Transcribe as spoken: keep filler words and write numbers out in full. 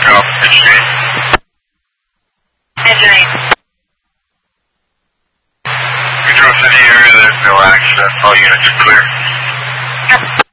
go. Engineering. Engineering. Control City area, there's no accident. All units are clear. Yep.